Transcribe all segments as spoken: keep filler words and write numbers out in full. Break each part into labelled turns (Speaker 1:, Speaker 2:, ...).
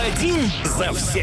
Speaker 1: Один за всех.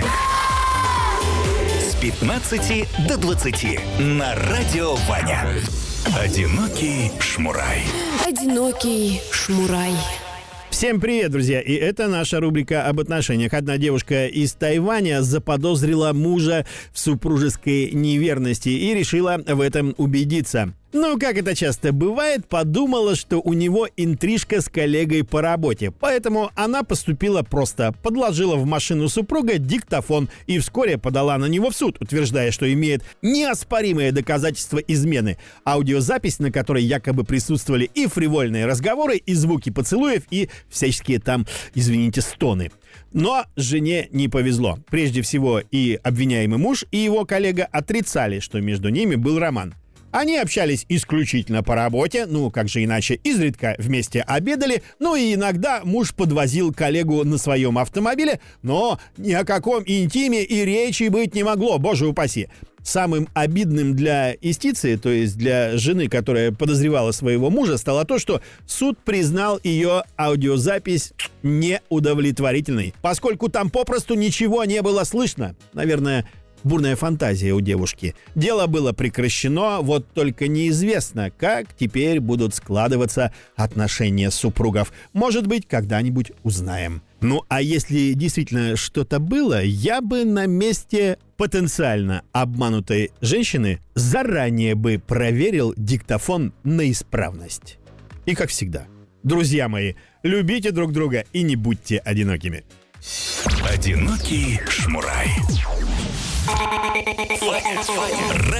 Speaker 1: С пятнадцати до двадцати на Радио Ваня. Одинокий шмурай.
Speaker 2: Одинокий шмурай.
Speaker 3: Всем привет, друзья! И это наша рубрика об отношениях. Одна девушка из Тайваня заподозрила мужа в супружеской неверности и решила в этом убедиться. Ну, как это часто бывает, подумала, что у него интрижка с коллегой по работе. Поэтому она поступила просто. Подложила в машину супруга диктофон и вскоре подала на него в суд, утверждая, что имеет неоспоримые доказательства измены. Аудиозапись, на которой якобы присутствовали и фривольные разговоры, и звуки поцелуев, и всяческие там, извините, стоны. Но жене не повезло. Прежде всего, и обвиняемый муж, и его коллега отрицали, что между ними был роман. Они общались исключительно по работе, ну, как же иначе, изредка вместе обедали, ну и иногда муж подвозил коллегу на своем автомобиле, но ни о каком интиме и речи быть не могло, боже упаси. Самым обидным для истицы, то есть для жены, которая подозревала своего мужа, стало то, что суд признал ее аудиозапись неудовлетворительной, поскольку там попросту ничего не было слышно. Наверное, бурная фантазия у девушки. Дело было прекращено, вот только неизвестно, как теперь будут складываться отношения супругов. Может быть, когда-нибудь узнаем. Ну, а если действительно что-то было, я бы на месте потенциально обманутой женщины заранее бы проверил диктофон на исправность. И как всегда, друзья мои, любите друг друга и не будьте одинокими.
Speaker 1: Одинокий шмурай.